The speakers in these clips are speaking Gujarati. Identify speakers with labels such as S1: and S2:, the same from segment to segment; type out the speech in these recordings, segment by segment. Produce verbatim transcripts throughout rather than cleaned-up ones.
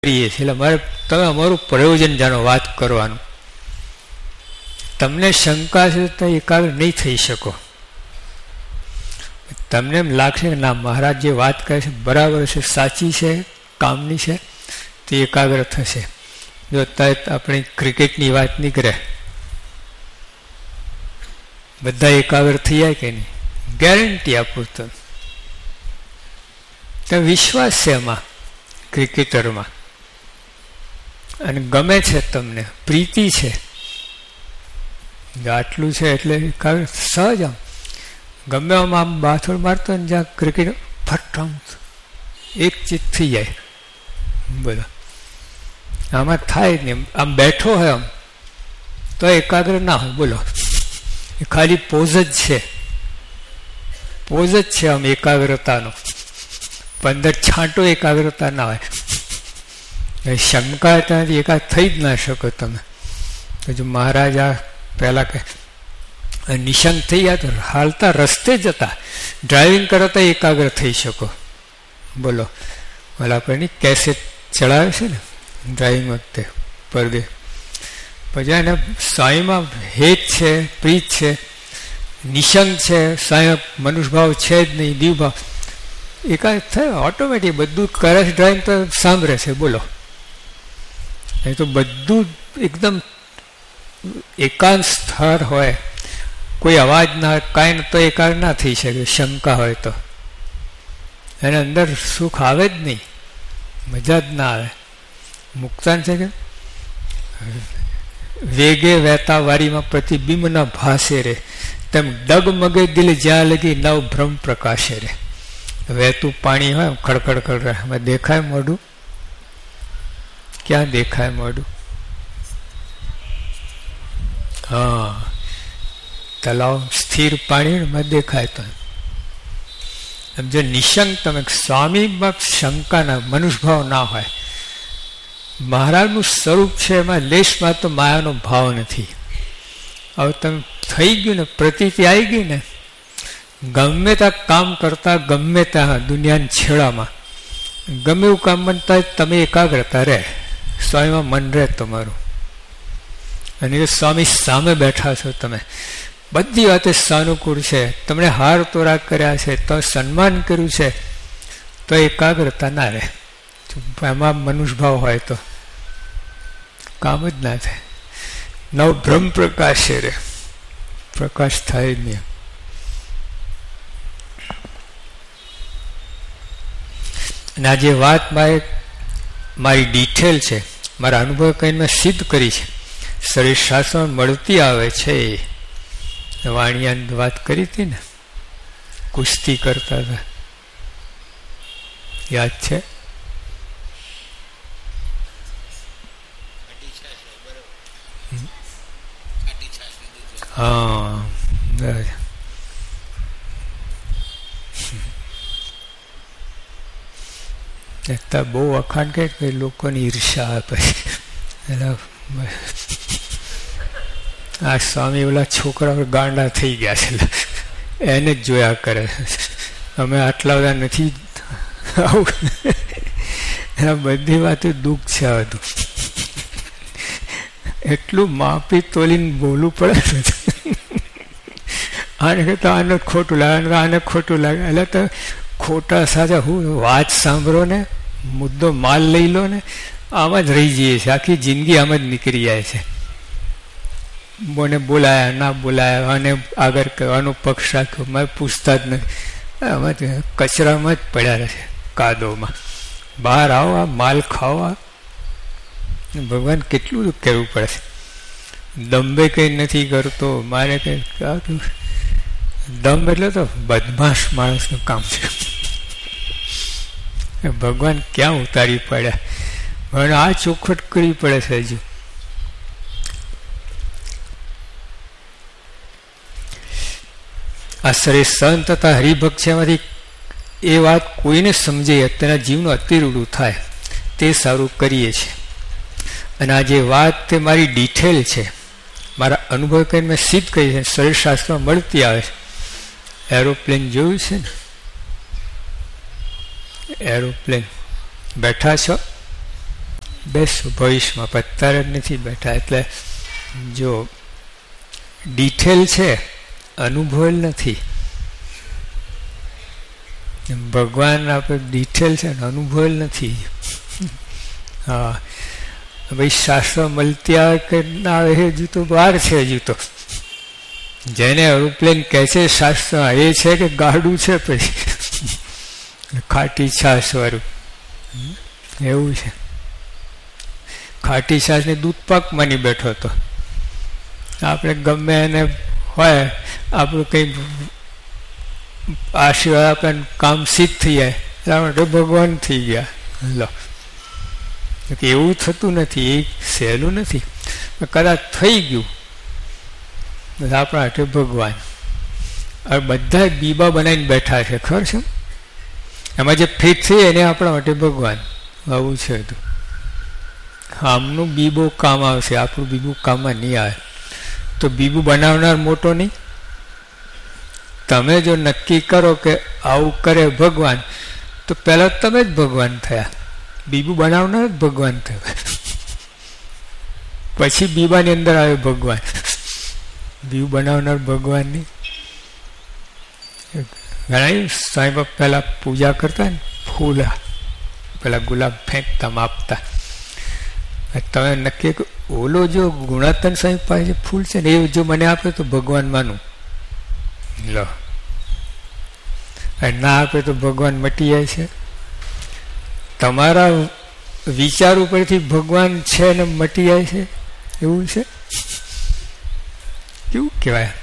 S1: કરીએ છીએ. એટલે મારે તમે અમારું પ્રયોજન જાણો વાત કરવાનું. તમને શંકા છે તો એકાગ્ર નહીં થઈ શકો. તમને એમ લાગશે કે ના મહારાજ જે વાત કરે છે બરાબર છે, સાચી છે, કામની છે, તે એકાગ્ર થશે. જો અત્યારે આપણી ક્રિકેટની વાત નીકળે, બધા એકાગ્ર થઈ જાય કે નહીં? ગેરંટી આપું તો વિશ્વાસ છે એમાં, ક્રિકેટરમાં, અને ગમે છે, તમને પ્રીતિ છે, આટલું છે એટલે એકાગ્ર સહજ. આમ ગમે આમ આમ બાથોડ મારતો ને જ્યાં ક્રિકેટ ફટ આમ એક ચિત્ત થઈ જાય. બોલો, આમાં થાય જ નહીં. આમ બેઠો હોય આમ તો એકાગ્ર ના હોય. બોલો, એ ખાલી પોઝ જ છે, પોઝ જ છે આમ એકાગ્રતાનો. પંદર છાંટો એકાગ્રતા ના હોય. શંકા ત્યાંથી એકાદ થઈ જ ના શકો તમે. તો જો મહારાજ આ પહેલા કે નિશંક થઈ ગયા તો હાલતા રસ્તે જતા ડ્રાઇવિંગ કરતા એકાગ્ર થઈ શકો. બોલો, ઓલા આપણને કેસેટ ચડાવે છે ને ડ્રાઇવિંગ વખતે પરદે, પછી એને સ્વામીમાં હેત છે, પ્રીત છે, નિશંક છે, સ્વામી મનુષ્યભાવ છે જ નહીં, દીવભાવ, એકાદ થાય ઓટોમેટિક. બધું કરે છે ડ્રાઇવિંગ તો સાંભળે છે. બોલો, એ તો બધું એકદમ એકાંત સ્થળ હોય, કોઈ અવાજ ના હોય, કાંઈ તો એકાગ્ર ના થઈ શકે. શંકા હોય તો એને અંદર સુખ આવે જ નહીં, મજા જ ના આવે. મુક્તાન છે કે વેગે વહેતા વારીમાં પ્રતિબિંબ ના ભાસે રે, તેમ ડગમગે દિલ જ્યાં લગી નવ ભ્રમ પ્રકાશે રે. વહેતું પાણી હોય ખડખડ ખડ, એમાં દેખાય મોઢું? ક્યાં દેખાય મોઢું? હા, તલાવ સ્થિર પાણીમાં દેખાય. તો સમજો નિશંક તમે સ્વામીમાં શંકા ના, મનુષ્યભાવ ના હોય. મહારાજનું સ્વરૂપ છે, એમાં લેશમાં તો માયાનો ભાવ નથી. હવે તમે થઈ ગયું ને, પ્રતીતિ આવી ગઈ ને, ગમે ત્યાં કામ કરતા, ગમે ત્યાં દુનિયાના છેડામાં ગમે એવું કામ બનતા તમે એકાગ્રતા રહે, સ્વામીમાં મન રહે તમારું. અને એ સ્વામી સામે બેઠા છો, તમે બધી વાતે સાનુકૂળ છે, તમને હાર તોરા કર્યા છે, તો સન્માન કર્યું છે, તો એકાગ્રતા ના રહે. એમાં મનુષ્યભાવ હોય તો કામ જ ના થાય. નવ ભ્રમ પ્રકાશે રે, પ્રકાશ થાય જ નહીં. અને આ જે વાત મારે મારી ડિટેલ છે, મારા અનુભવ કહીને મેં સિદ્ધ કરી છે, શરીર શાસ્ત્ર મળતી આવે છે. વાણિયાની વાત કરી હતી ને, કુસ્તી કરતા હતા, યાદ છે? હા, બહુ વખાણ કે લોકોની ઈર્ષા આપે. આ સ્વામી ઓલા છોકરા ગાંડા થઈ ગયા છે, એને જ જોયા કરે. અમે આટલા બધા નથી. આવું બધી વાતો દુઃખ છે. બધું એટલું માપી તોલીને બોલવું પડે. આને કહેતા આને ખોટું લાગે, આને ખોટું લાગે. એટલે તો ખોટા સાચા હું વાત સાંભળો ને, મુદ્દો માલ લઈ લો ને, આમ જ રહી જઈએ છીએ. આખી જિંદગી આમ જ નીકળી જાય છે. મને બોલાયા ના બોલાયા, અને આગળ કરવાનો પક્ષ રાખ્યો, મેં પૂછતા જ નથી. આમાં કચરામાં જ પડ્યા રહે છે, કાદોમાં. બહાર આવો, આ માલ ખાવા. ભગવાન કેટલું કહેવું પડે છે. દંભે કંઈ નથી કરતો, મારે કંઈ. દંભ એટલે તો બદમાશ માણસનું કામ છે. ભગવાન ક્યાં ઉતારી પડ્યા? પણ આ ચોખવટ કરવી પડે છે. હજુ આ શરીર સંત તથા હરિભક્ત છે, એમાંથી એ વાત કોઈને સમજે, તેના જીવનું અતિરૂઢું થાય, તે સારું કરીએ છીએ. અને આ જે વાત તે મારી ડિટેલ છે, મારા અનુભવ કરીને મેં સિદ્ધ કરી છે, શરીર શાસ્ત્રમાં મળતી આવે છે. એરોપ્લેન જોયું છે ને, એરોપ્લેન બેઠા છો, બેસું ભવિષ્યમાં, પણ અત્યારે નથી બેઠા. એટલે જો ડિટેલ છે, અનુભવેલ નથી. ભગવાન આપણે ડિટેલ છે ને અનુભવેલ નથી. હા ભાઈ શાસ્ત્ર મળતી આવે કે ના આવે હજુ તો બહાર છે. હજુ તો જેને એરોપ્લેન કહે છે શાસ્ત્ર એ છે કે ગાડું છે પછી ખાટી છાશ વાળું એવું છે. ખાટી છાશ ને દૂધ પાક માની બેઠો હતો. આપણે ગમે એને હોય આપણું કંઈ આશીર્વાદ આપણે કામ સિદ્ધ થઈ જાય એટલા માટે ભગવાન થઈ ગયા. લો એવું થતું નથી, એ સહેલું નથી. કદાચ થઈ ગયું આપણા હાથે ભગવાન. હવે બધા બીબા બનાવીને બેઠા છે ખબર છે. એમાં જે ફિટ થઈ એને આપણા માટે ભગવાન. આવું છે તો આમનું બીબો કામ આવશે, આપણું બીબું કામમાં નહીં આવે. તો બીબું બનાવનાર મોટો નહીં. તમે જો નક્કી કરો કે આવું કરે ભગવાન તો પહેલાં તમે જ ભગવાન થયા. બીબું બનાવનાર જ ભગવાન થયા. પછી બીબાની અંદર આવે ભગવાન. બીબું બનાવનાર ભગવાનની ઘણા સાંઈ બાપા પહેલાં પૂજા કરતા ને ફૂલા પેલા ગુલાબ ફેંકતા માપતા. તમે નક્કી ઓલો જો ગુણાતન સાંઈ પાસે ફૂલ છે ને એ જો મને આપે તો ભગવાન માનું. લો ના આપે તો ભગવાન મટી જાય છે. તમારા વિચાર ઉપરથી ભગવાન છે ને મટી જાય છે એવું છે. કેવું કહેવાય.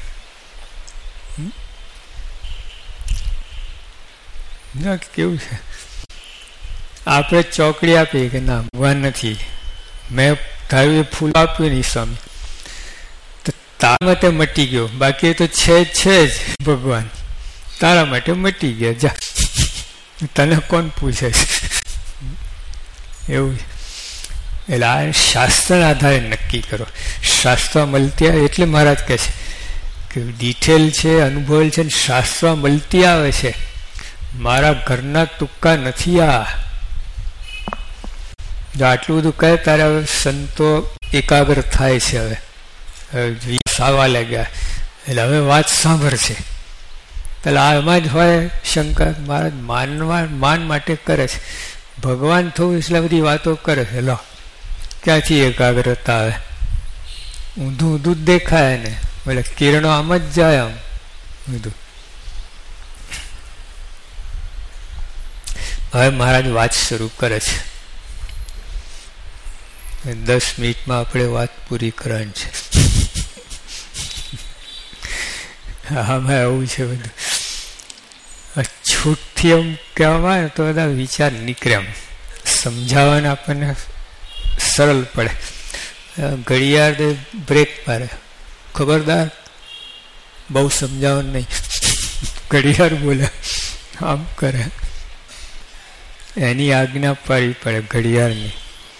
S1: ના કેવું છે. આપણે ચોકડી આપીએ કે ના ભગવાન નથી, મેં ધાર્યું એ ફૂલ આપ્યું નહીં સ્વામી, તો તારા માટે મટી ગયો. બાકી તો છે છે જ ભગવાન, તારા માટે મટી ગયા. જા તને કોણ પૂછે છે એવું. એટલે આ શાસ્ત્રના આધારે નક્કી કરો. શાસ્ત્ર મળતી આવે એટલે મહારાજ કહે છે કે ડિટેલ છે, અનુભવેલ છે, શાસ્ત્ર મળતી આવે છે. મારા ઘરના તુક્કા નથી આ. જો આટલું બધું કહે ત્યારે હવે સંતો એકાગ્ર થાય છે. હવે આવવા લાગ્યા એટલે હવે વાત સાંભળશે. એટલે આ એમાં જ હોય શંકર મહારાજ માનવા માન માટે કરે છે. ભગવાન થવું એટલે બધી વાતો કરે છે. લો ક્યાંથી એકાગ્રતા આવે. ઊંધું ઊંધું જ દેખાય ને એટલે કિરણો આમ જ જાય. આમ ઊંધું. હવે મહારાજ વાત શરૂ કરે છે. દસ મિનિટમાં આપણે વાત પૂરી કરવાની છે. આમાં એવું છે બધું છૂટથી એમ કહેવામાં આવે તો બધા વિચાર નીકળે. એમ સમજાવવાને આપણને સરળ પડે. ઘડિયાળ બ્રેક મારે ખબરદાર બહુ સમજાવવાનું નહીં. ઘડિયાળ બોલે આમ કરે એની આજ્ઞા પાડવી પડે ઘડિયાળની.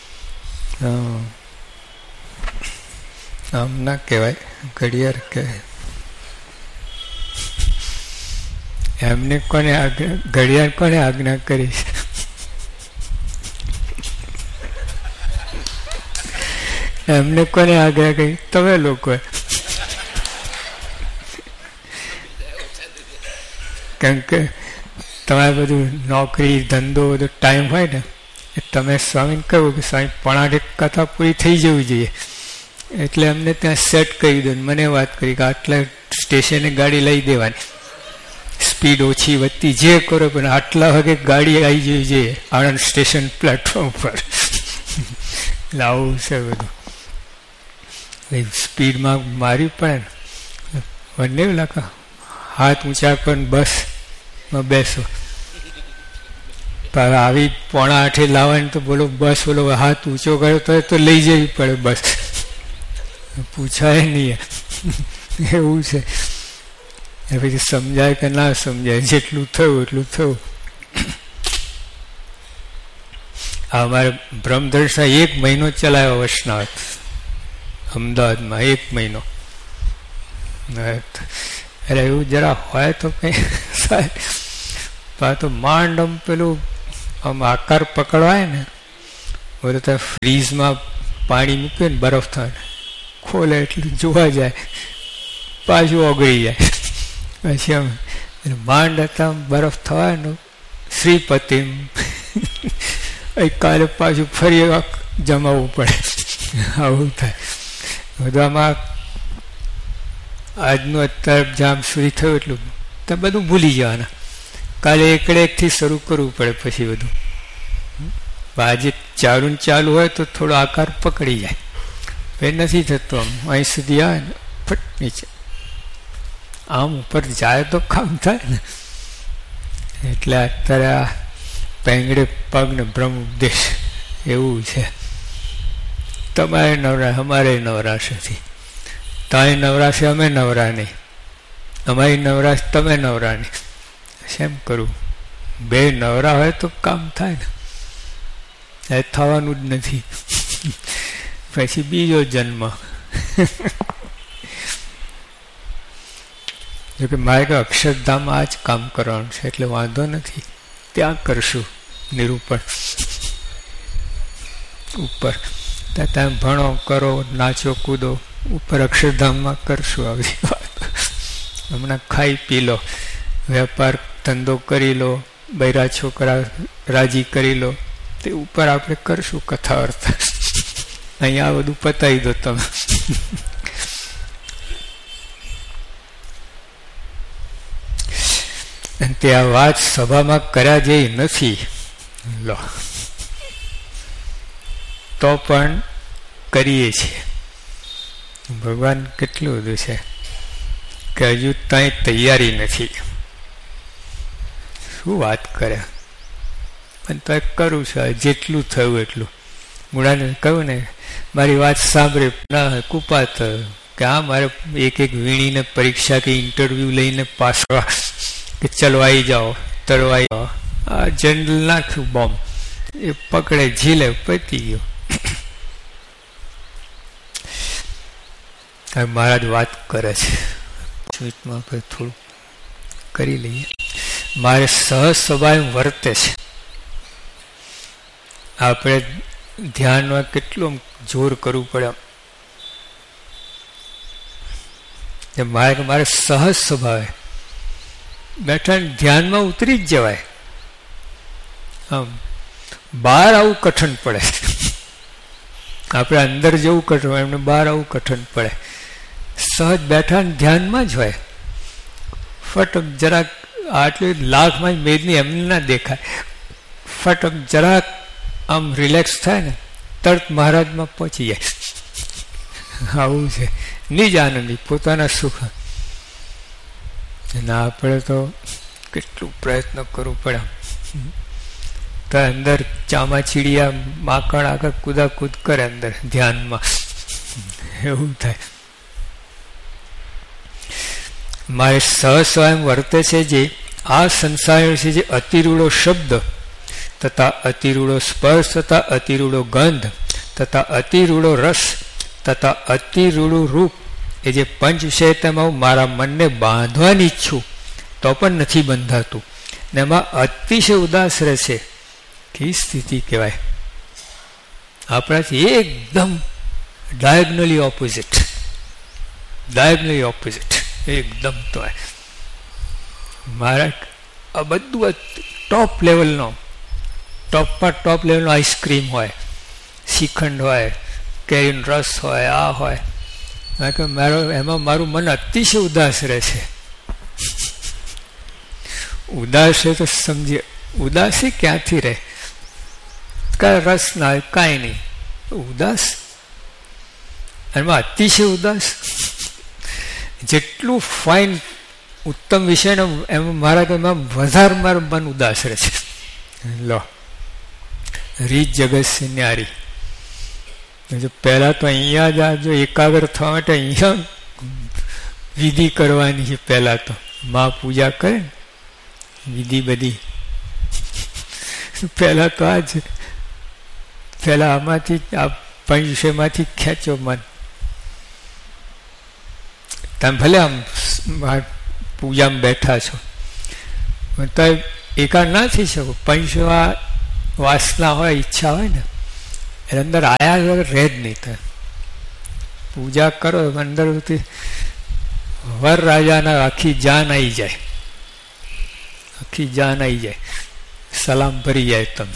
S1: આમ ના કહેવાય ઘડિયાળ કહેવાય. એમને કોને આજ્ઞા ઘડિયાળ કોને આજ્ઞા કરી છે? એમને કોને આજ્ઞા કરી? તમે લોકોએ. કેમ કે તમારે બધું નોકરી ધંધો બધો ટાઈમ હોય ને તમે સ્વામીને કહ્યું કે સ્વામી પણાઢેક કથા પૂરી થઈ જવી જોઈએ એટલે એમને ત્યાં સેટ કરી દો. મને વાત કરી કે આટલા સ્ટેશને ગાડી લઈ દેવાની, સ્પીડ ઓછી વધતી જે કરો પણ આટલા વાગે ગાડી આવી જવી જોઈએ આણંદ સ્ટેશન પ્લેટફોર્મ પર. એટલે આવું છે બધું. સ્પીડમાં મારી પડે ને બંને લાખા હાથ ઊંચા કરીને બસમાં બેસો. આવી પોણા આઠે લાવવાની તો બોલો બસ બોલો હાથ ઊંચો કર્યો તો તો લઈ જવી પડે બસ. પૂછાય નહીં એવું છે. એ પછી સમજાય કે ના સમજાય જેટલું થયું એટલું થયું. અમારે બ્રહ્મદર્શા એક મહિનો ચલાવ્યો વૈષ્ણવ અમદાવાદમાં. એક મહિનો. એટલે એવું જરા હોય તો કઈ તો માંડ આમ પેલું આમ આકાર પકડવાય ને બધું તો ફ્રીઝમાં પાણી મૂક્યું ને બરફ થાય, ખોલે એટલે જોવા જાય, પાછું ઓગળી જાય. પછી આમ માંડ હતા બરફ થવાનું શ્રીપતિમ કાલે પાછું ફરી જમાવવું પડે. આવું થાય બધામાં. આજનું અત્યારે જામ સુધી થયું એટલું તો બધું ભૂલી જવાના. કાલે એકડે એકથી શરૂ કરવું પડે પછી બધું. આજે ચાલુ ને ચાલુ હોય તો થોડો આકાર પકડી જાય, એ નથી થતો. આમ અહીં સુધી આવે ને ફટ નીચે, આમ ઉપર જાય તો કામ થાય ને. એટલે અત્યારે આ પેંગડે પગ ને બ્રહ્મ ઉપદેશ એવું છે. તમારે નવરાશ, અમારે નવરાશ નથી. તારી નવરાશે, અમે નવરા નહીં. અમારી નવરાશ, તમે નવરા નહીં. શેમ કરું? બે નવરા હોય તો કામ થાય ને. એ થવાનું જ નથી. પછી બીજો જન્મ. જોકે મારે કે અક્ષરધામ આ જ કામ કરવાનું છે એટલે વાંધો નથી, ત્યાં કરશું નિરૂપણ. ઉપર તમે ભણો કરો, નાચો કૂદો, ઉપર અક્ષરધામમાં કરશું આવી વાત. હમણાં ખાઈ પી લો, વેપાર ધંધો કરી લો, બૈરા છોકરા રાજી કરી લો, તે ઉપર આપણે કરશું કથા અર્થ. અહીંયા બધું પતાવી દો તમે. તે આ વાત સભામાં કર્યા જેવી નથી. લો તો પણ કરીએ છીએ. ભગવાન કેટલું બધું છે કે હજુ ત્યાં તૈયારી નથી. શું વાત કરે, પણ તો કરું છું જેટલું થયું એટલું. મૂળાને કહ્યું ને, મારી વાત સાંભળે ના કુપાત કે આ મારે એક એક વીણીને પરીક્ષા કે ઇન્ટરવ્યુ લઈને પાસ કે ચલવાઈ જાઓ, તળવાઈ જાઓ. આ જનરલ નાખ્યું બોમ્બ, એ પકડે ઝીલે, પતી ગયો. મહારાજ વાત કરે છે, સ્મિતમાં આપણે થોડું કરી લઈએ. મારે સહજ સ્વભાવ વર્તે છે. આપણે ધ્યાનમાં કેટલું જોર કરવું પડે. મારે મારે સહજ સ્વભાવે બેઠા ધ્યાનમાં ઉતરી જ જવાય. આમ બહાર આવું કઠણ પડે. આપણે અંદર જવું કઠણ હોય, એમને બહાર આવું કઠણ પડે. સહજ બેઠા ધ્યાનમાં જ હોય. ફટક જરાક આટલી લાખમાં મેદની એમને ના દેખાય. ફટક જરાક આમ રિલેક્સ થાય ને તરત મહારાજમાં પહોંચી જાય. આવું છે નિજ આનંદી, પોતાના સુખ. અને આપણે તો કેટલું પ્રયત્ન કરવું પડે. તો અંદર ચામાચીડિયા માકડ આગળ કુદાકૂદ કરે અંદર ધ્યાનમાં, એવું થાય. મારે સહજ સ્વયં વર્તે છે જે આ સંસાર છે, જે અતિરૂડો શબ્દ તથા અતિરૂડો સ્પર્શ તથા અતિરૂડો ગંધ તથા અતિરૂડો રસ તથા અતિરૂડું રૂપ, એ જે પંચ છે તેમાં હું મારા મનને બાંધવાની ઈચ્છું તો પણ નથી બંધાતું, ને એમાં અતિશય ઉદાસ રહે છે. કઈ સ્થિતિ કહેવાય? આપણાથી એકદમ ડાયગનલી ઓપોઝિટ. ડાયગનલી ઓપોઝિટ એકદમ. તો મારા આ બધું ટોપ લેવલનો, ટોપમાં ટોપ લેવલનો આઈસ્ક્રીમ હોય, શ્રીખંડ હોય, કેરીનો રસ હોય, આ હોય. કે મારો એમાં મારું મન અતિશય ઉદાસ રહે છે. ઉદાસ છે તો સમજીએ, ઉદાસી ક્યાંથી રહે? કાંઈ રસ ના હોય, કાંઈ નહીં, ઉદાસ. એમાં અતિશય ઉદાસ. જેટલું ફાઇન ઉત્તમ વિષયનો એમાં મારા એમાં વધારે મારું મન ઉદાસ રહે છે. લો રીત જગત છે ન્યારી. જો પહેલા તો અહીંયા જ આ જો એકાગ્ર થવા માટે અહીંયા વિધિ કરવાની છે. પહેલા તો મા પૂજા કરે ને વિધિ બધી, પહેલા તો આ જ પહેલા આમાંથી આ પંચ વિષયમાંથી ખેંચો મન. તમે ભલે આમ પૂજામાં બેઠા છો તો એકાદ ના થઈ શકો. પંચ વાસના હોય, ઈચ્છા હોય ને એટલે અંદર આયા વગર રહે જ નહીં. થાય પૂજા કરો અંદરથી વર રાજાના આખી જાન આવી જાય, આખી જાન આવી જાય, સલામ ભરી જાય. તમે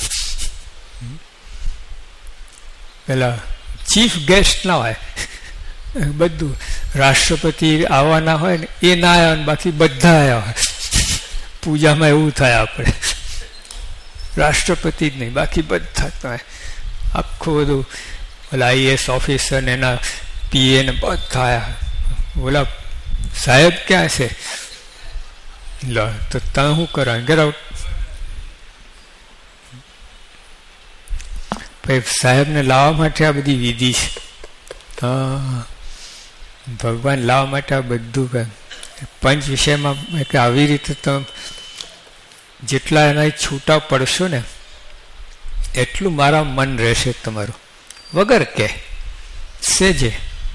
S1: પેલા ચીફ ગેસ્ટ ના હોય, બધું રાષ્ટ્રપતિ આવવાના હોય ને એ ના આવ્યા ને બાકી બધા આવ્યા હોય. પૂજામાં એવું થાય આપણે, રાષ્ટ્રપતિ જ નહીં બાકી બધા હોય. આખું બધું ઓલા આઈએસ ઓફિસર ને એના પીએ ને બધા આવ્યા. ઓલા સાહેબ ક્યાં છે? લો તો તમે શું કરો? Get out. સાહેબને લાવવા માટે આ બધી વિધિ છે. હા, ભગવાન લાવવા માટે આ બધું પંચ વિષયમાં કે આવી રીતે તમે જેટલા એના છૂટા પડશો ને એટલું મારા મન રહેશે તમારું, વગર કે સેજે.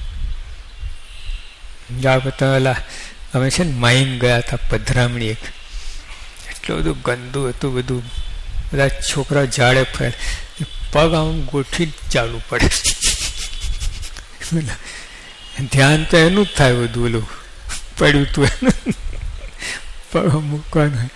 S1: પેલા અમે છે ને માઈમ ગયા હતા પધરામણી, એક એટલું બધું ગંદુ હતું બધું, બધા છોકરા ઝાડે ફરે, પગ આમ ગોઠવી ચાલુ પડે. ધ્યાન તો એનું જ થાય બધું, ઓલું પડ્યું હતું એનું પગ મૂકવાનું,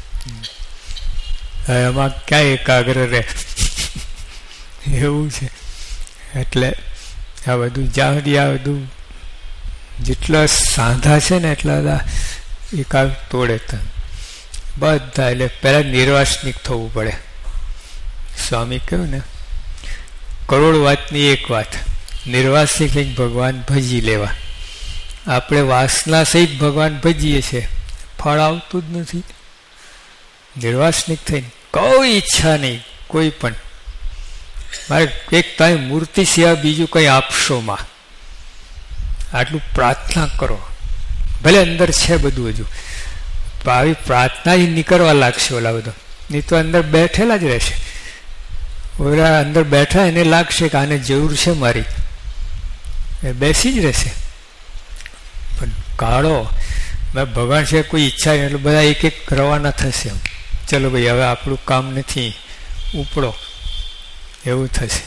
S1: એમાં ક્યાં એકાગ્ર રહે એવું છે. એટલે આ બધું જ્યાં સુધી આ બધું જેટલા સાંધા છે ને એટલા બધા એકાગ તોડે તમે બધા. એટલે પહેલાં નિર્વાસનિક થવું પડે. સ્વામી કહ્યું ને કરોડ વાતની એક વાત, નિર્વાસનિક લઈને ભગવાન ભજી લેવા. આપણે વાસના સહિત ભગવાન ભજીએ છીએ, ફળ આવતું જ નથી. નિર્વાસનિક થઈને કોઈ ઈચ્છા નહીં કોઈ પણ, મારે એક તમે મૂર્તિ સિવાય બીજું કંઈ આપશો માં, આટલું પ્રાર્થના કરો. ભલે અંદર છે બધું હજુ, આવી પ્રાર્થના જ નીકળવા લાગશે ઓલા બધો, નહીં તો અંદર બેઠેલા જ રહેશે. ઓલા અંદર બેઠા એને લાગશે કે આને જરૂર છે મારી, એ બેસી જ રહેશે. પણ કાળો મેં ભગવાન છે કોઈ ઈચ્છા એટલે બધા એક એક રવાના થશે. એમ ચલો ભાઈ હવે આપણું કામ નથી, ઉપડો, એવું થશે.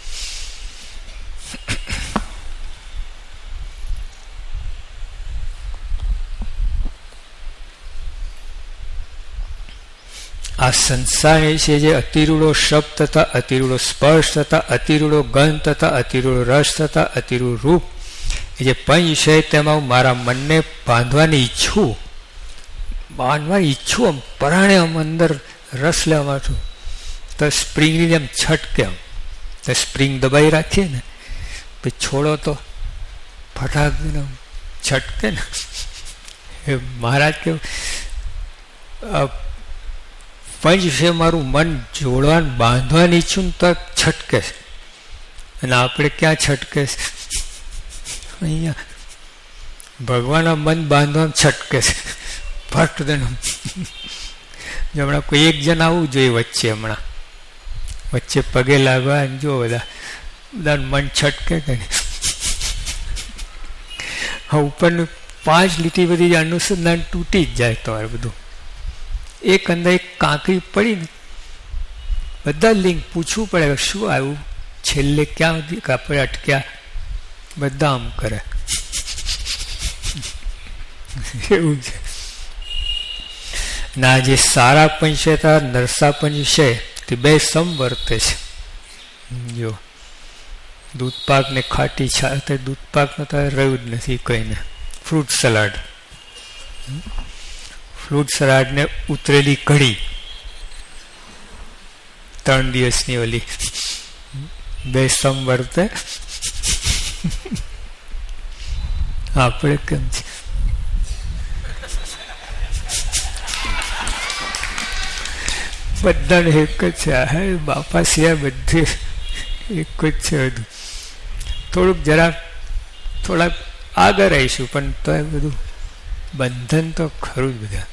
S1: આ સંસાર છે જે અતિરૂઢો શબ્દ તથા અતિરૂઢો સ્પર્શ તથા અતિરૂઢો ગંધ તથા અતિરૂઢો રસ તથા અતિરૂઢ રૂપ, એ જે પંચ છે તેમાં હું મારા મનને બાંધવાની ઈચ્છું, બાંધવાની ઈચ્છું, આમ પરાણે આમ અંદર રસ લેવા છું તો સ્પ્રિંગની જેમ છટકે. આમ તો સ્પ્રિંગ દબાઈ રાખીએ ને પછી છોડો તો ફટાક છટકે ને. એ મહારાજ કેવું પંચ છે મારું મન જોડવાનું બાંધવાની ઈચ્છું તો છટકે છે. અને આપણે ક્યાં છટકે છે? અહીંયા ભગવાનના મન બાંધવાનું છટકે છે ફટ દેનો. હમણાં કોઈ એક જણ આવવું જોઈએ વચ્ચે, હમણાં વચ્ચે પગે લાગવા જો બધા બધા મન છટકે કે હા ઉપરની પાંચ લીટી બધી જ અનુસંધાન તૂટી જ જાય તમારે બધું. એક અંદર એક કાંકરી પડી ને બધા લિંક પૂછવું પડે કે શું આવ્યું, છેલ્લે ક્યાં સુધી આપણે અટક્યા, બધા આમ કરે એવું છે. ના જે સારા પંચ છે તાર નરસા પંચ છે તે બે સમવર્તે છે. જો દૂધ પાક ને ખાટી છાશ, દૂધ પાક નો તો રહ્યું જ નથી કહીને. ફ્રૂટ સલાડ, ફ્રૂટ સલાડ ને ઉતરેલી કઢી ત્રણ દિવસની ઓલી બે સમવર્તે. આપણે કેમ છે બધાને એક જ છે. હે બાપા સિવાય બધે એક જ છે બધું. થોડુંક જરા થોડાક આગળ આવીશું પણ તો એ બધું બંધન તો ખરું જ બધા.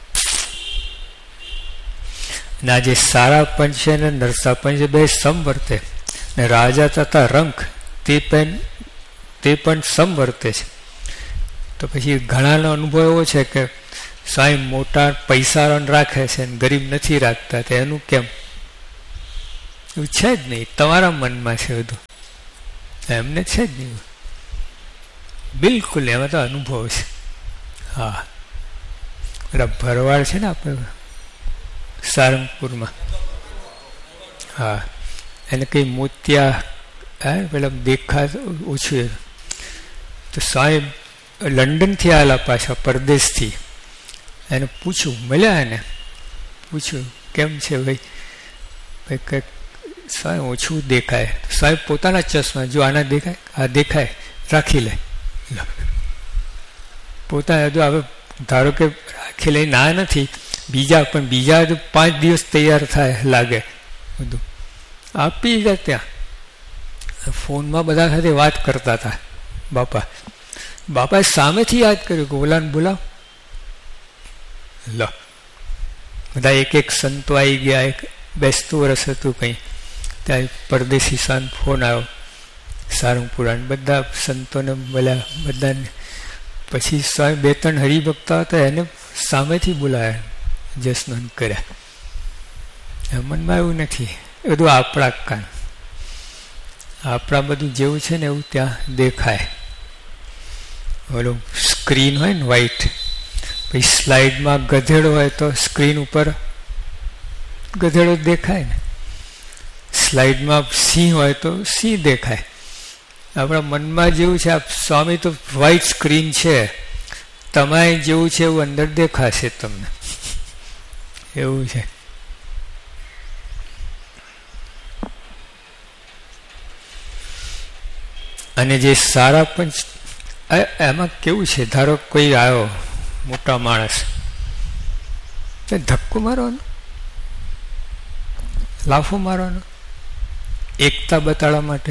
S1: ના જે સારા પંચ છે ને નરસા પંચ બે સમવર્તે ને રાજા તથા રંક તે પણ તે પણ સમવર્તે છે. તો પછી ઘણાનો અનુભવ એવો છે કે સ્વામી મોટા પૈસા રાખે છે ને ગરીબ નથી રાખતા, તો એનું કેમ? એવું છે જ નહીં, તમારા મનમાં છે બધું, એમને છે જ નહીં બિલકુલ. એમાં તો અનુભવ છે. હા, પેલા ભરવાડ છે ને આપણે સારંગપુરમાં, હા, એને કંઈ મોતિયા હા પેલા દેખા ઓછું. તો સાહેબ લંડનથી આવેલા પાછા પરદેશથી, એને પૂછ્યું, મળ્યા એને પૂછ્યું કેમ છે ભાઈ, ભાઈ કંઈક સાહેબ ઓછું દેખાય. સાહેબ પોતાના ચશ્મા, જો આના દેખાય, આ દેખાય, રાખી લે. પોતાના જો હવે ધારો કે રાખી લઈ ના નથી, બીજા પણ બીજા જો પાંચ દિવસ તૈયાર થાય લાગે બધું આપી ગયા. ત્યાં ફોનમાં બધા સાથે વાત કરતા હતા બાપા. બાપાએ સામેથી યાદ કર્યું કે ઓલાને બોલાવ. લો બધા એક એક સંતો આવી ગયા. એક બેસતું વર્ષ હતું કંઈ, ત્યાં પરદેશી સંત ફોન આવ્યો સારંગપુરા, બધા સંતોને બોલ્યા બધાને. પછી સ્વામી બે ત્રણ હરિભક્તા હતા, એને સામેથી બોલાયા, જસનન કર્યા. મનમાં એવું નથી, એ બધું આપણા કાન, આપણા બધું જેવું છે ને એવું ત્યાં દેખાય. ઓલું સ્ક્રીન હોય ને વ્હાઈટ, પછી સ્લાઇડમાં ગધેડો હોય તો સ્ક્રીન ઉપર ગધેડો દેખાય ને, સ્લાઇડમાં સિંહ હોય તો સિંહ દેખાય. આપણા મનમાં જેવું છે, આ સ્વામી તો વ્હાઈટ સ્ક્રીન છે, તમારે જેવું છે એવું અંદર દેખાશે તમને, એવું છે. અને જે સારા પંચ એમાં કેવું છે, ધારો કોઈ આવ્યો મોટા માણસ, ધક્કો મારવાનો, લાફો મારવાનો, એકતા બતાડવા માટે,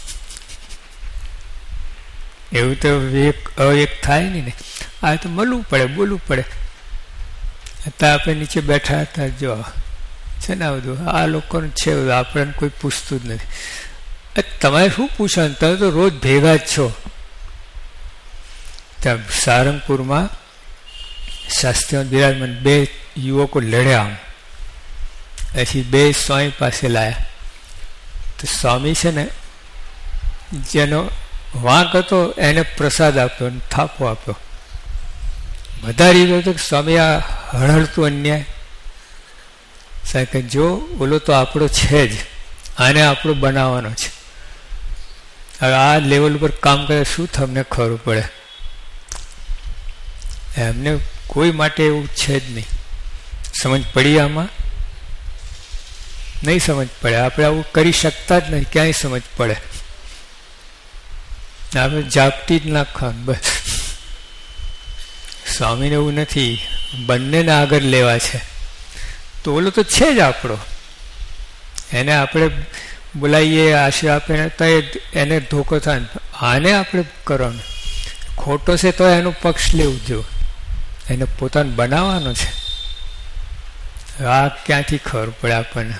S1: એવું તો એક એક થાય નહીં ને. આ તો મળવું પડે, બોલવું પડે. અત્યારે આપણે નીચે બેઠા હતા, જો છે ને આ બધું આ લોકોનું છે, આપણને કોઈ પૂછતું જ નથી. તમારે શું પૂછવાનું, તમે તો રોજ ભેગા જ છો. ત્યાં સારંગપુરમાં શાસ્ત્રીમાં બિરાજમાન બે યુવકો લડ્યા, પછી બે સ્વામી પાસે લાયા. તો સ્વામી છે ને જેનો વાંક હતો એને પ્રસાદ આપ્યો, થાપો આપ્યો. બધા રીતો હતો કે સ્વામી આ હળહળતું અન્યાય, સાહેબ કે જો ઓલો તો આપણો છે જ, આને આપણો બનાવવાનો છે. હવે આ લેવલ ઉપર કામ કરે શું તમને ખબર પડે? એમને કોઈ માટે એવું છે જ નહીં. સમજ પડી આમાં? નહીં સમજ પડે. આપણે આવું કરી શકતા જ નહીં, ક્યાંય સમજ પડે. આપણે જાપતી જ નાખવાનું બસ. સ્વામીને એવું નથી, બંનેને આગળ લેવા છે. તો ઓલો તો છે જ આપણો, એને આપણે બોલાવીએ, આશીર્વાદ આપીને તો એને ધોકો થાય. આને આપણે કરવાનું, ખોટો છે તો એનો પક્ષ લેવું જો, એને પોતાને બનાવવાનો છે. આ ક્યાંથી ખબર પડે આપણને?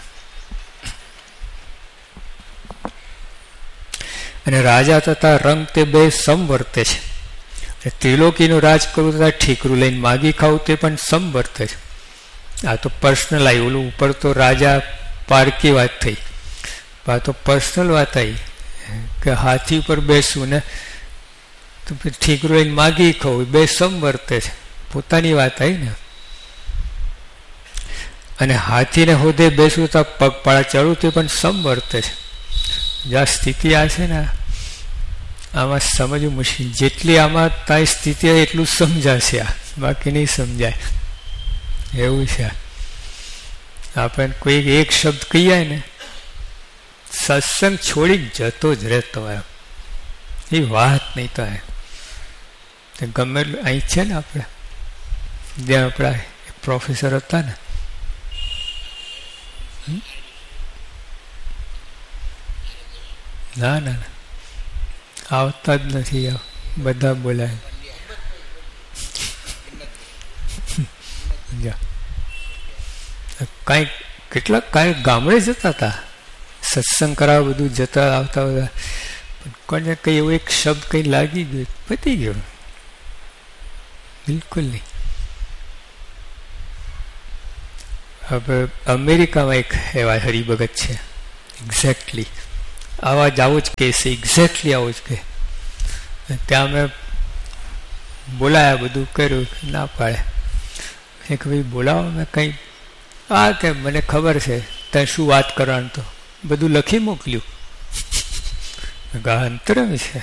S1: અને રાજા તથા રંગ તે બે સમવર્તે છે. ત્રિલોકીનું રાજ કરવું તથા ઠીકરું લઈને માગી ખાવું તે પણ સમવર્તે છે. આ તો પર્સનલ આવી, ઓલું ઉપર તો રાજા પારકી વાત થઈ, આ તો પર્સનલ વાત આવી કે હાથી ઉપર બેસવું ને ઠીકરું લઈને માગી ખાવું, બે સમવર્તે છે. પોતાની વાત આવી ને. અને હાથીને હોદે બેસવું તો પગપાળા ચડવું તે પણ સમવર્તે છે. જ્યાં સ્થિતિ આ છે ને, આમાં સમજવું મુશ્કેલ. જેટલી આમાં તારી સ્થિતિ એટલું સમજાશે, આ બાકી નહીં સમજાય, એવું છે. આપણે કોઈ એક શબ્દ કહીએ ને, સત્સંગ છોડી જતો જ રહેતો એમ, એ વાત નહીં તો એમ ગમે અહીં છે ને. આપણે જ્યાં આપણા પ્રોફેસર હતા ને, ના ના ના આવતા જ નથી, બધા બોલાય. કાંઈક કેટલાક કાંઈક ગામડે જતા હતા સત્સંગ કરાવવા, બધું જતા આવતા બધા. કોને કંઈ એવું એક શબ્દ કંઈ લાગી ગયું, પતી ગયું. બિલકુલ નહીં. હવે અમેરિકામાં એક એવા હરિભગત છે, એક્ઝેક્ટલી આવા જ આવો જ કેસ છે, એક્ઝેક્ટલી આવો જ કે. ત્યાં મેં બોલાયા, બધું કર્યું, ના પાડે કે ભાઈ બોલાવો. મેં કંઈ આ કે મને ખબર છે ત્યાં શું વાત કરવાનું, તો બધું લખી મોકલ્યું. અંતરમ છે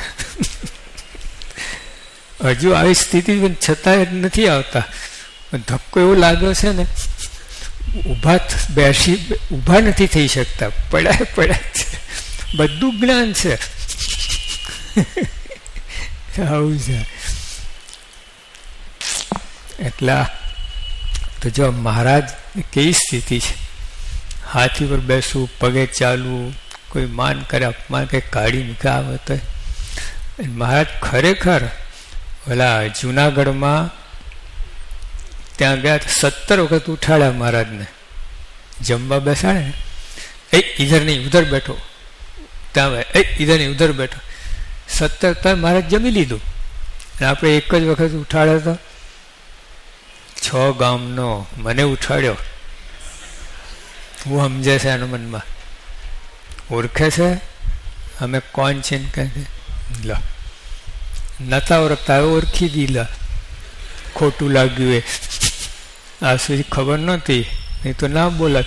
S1: હજુ આવી સ્થિતિ છતાંય નથી આવતા. ધક્કો એવો લાગ્યો છે ને, ઊભા બેસી ઊભા નથી થઈ શકતા, પડ્યા પડ્યા છે. બધું જ્ઞાન છે. આવું છે. એટલા તો જો મહારાજ કેવી સ્થિતિ છે, હાથી પર બેસવું, પગે ચાલવું, કોઈ માન કરે, અપમાન કે કાઢી મૂકે આવે તો. મહારાજ ખરેખર ઓલા જુનાગઢમાં ત્યાં ગયા, સત્તર વખત ઉઠાડ્યા મહારાજને. જમવા બેસાડે, એ ઇધર નહીં ઉધર બેઠો, ત્યાં એ ઇધર નહીં ઉધર બેઠો. સત્તર ત્યાં મહારાજ જમી લીધું. અને આપણે એક જ વખત ઉઠાડ્યો તો છ ગામનો મને ઉઠાડ્યો. હું સમજે છે એના મનમાં, ઓળખે છે અમે કોણ છે ને કહે છે. લો નતા ઓળખતા, ઓળખી દીધા. ખોટું લાગ્યું એ, આ સુધી ખબર નહોતી, નહીં તો ના બોલત.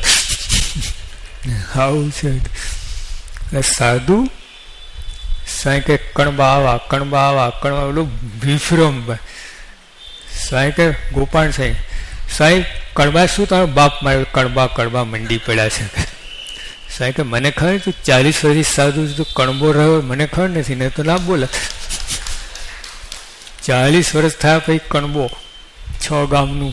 S1: આવું છે. એટલે સાધુ સાંઈ કે કણબા આવા, કણબા આવા, કણબા ઓલું વિફરમ. સાંઈ કે ગોપાલ સાંઈ, સાંઈ કણબા શું તારો બાપ મારે કણબા કણબા મંડી પડ્યા છે. સાહેબ કે મને ખબર, તું ચાલીસ વર્ષથી સાધુ તું કણબો રહ્યો, મને ખબર નથી, ને તો ના બોલે. ચાલીસ વર્ષ થયા પછી કણબો છ ગામનું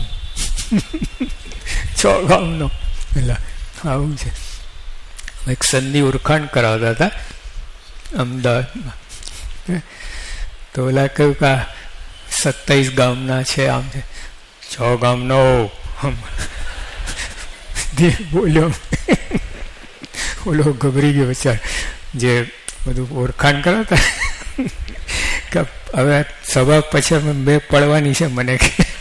S1: છ ગામનો. એટલે આવું છે. એક સંધિ ઓળખાણ કરાવતા હતા અમદાવાદમાં, તો ઓલા કહ્યું કે સત્તાવીસ ગામના છે, આમ છે. છ ગામનો બોલ્યો. ઓલો ગભરી ગયો બચાર, જે બધું ઓળખાણ કરાતા કે હવે સભા પછી બે પડવાની છે મને.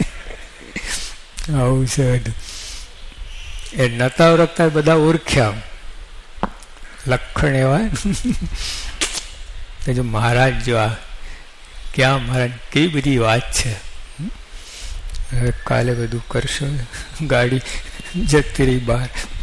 S1: આવું છે બધું. એ નતા ઓળખતા બધા ઓળખ્યા, લખણ એવા. જો મહારાજ જો આ ક્યાં મહારાજ કેવી બધી વાત છે. હવે કાલે બધું કરશો, ગાડી જતી રહી બહાર.